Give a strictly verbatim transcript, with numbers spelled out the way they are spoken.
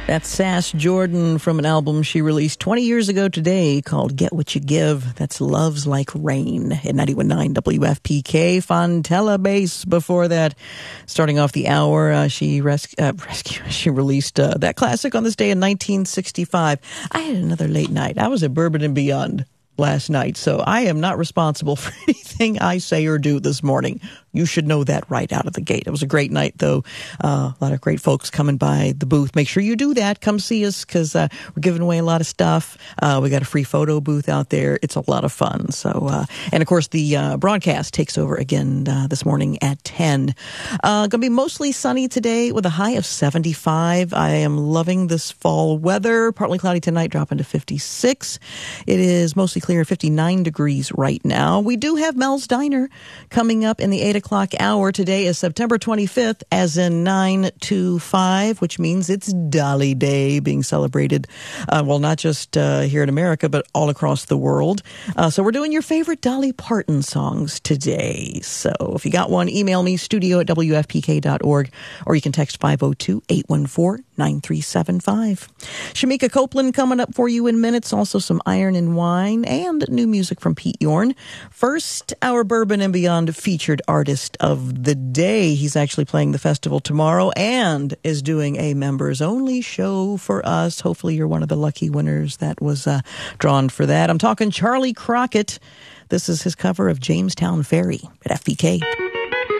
That's Sass Jordan from an album she released twenty years ago today called Get What You Give. That's Love's Like Rain at ninety-one point nine W F P K. Fontella Bass before that. Starting off the hour, uh, she res- uh, rescue, she released uh, that classic on this day in nineteen sixty-five. I had another late night. I was at Bourbon and Beyond last night, so I am not responsible for anything I say or do this morning. You should know that right out of the gate. It was a great night, though. Uh, a lot of great folks coming by the booth. Make sure you do that. Come see us, because uh, we're giving away a lot of stuff. Uh, we got a free photo booth out there. It's a lot of fun. So, uh, and of course, the uh, broadcast takes over again uh, this morning at ten. Uh, going to be mostly sunny today with a high of seventy-five. I am loving this fall weather. Partly cloudy tonight, dropping to fifty-six. It is mostly clear, fifty-nine degrees right now. We do have Mel's Diner coming up in the eight o'clock hour. Today is September twenty-fifth, as in nine two five, which means it's Dolly Day being celebrated, uh, well, not just uh, here in America, but all across the world. Uh, so we're doing your favorite Dolly Parton songs today. So if you got one, email me, studio at W F P K dot org, or you can text five oh two, eight one four, nine three seven five. Shamika Copeland coming up for you in minutes. Also some Iron and Wine and new music from Pete Yorn. First, our Bourbon and Beyond featured artist of the day. He's actually playing the festival tomorrow and is doing a members-only show for us. Hopefully you're one of the lucky winners that was uh, drawn for that. I'm talking Charlie Crockett. This is his cover of Jamestown Ferry at F P K.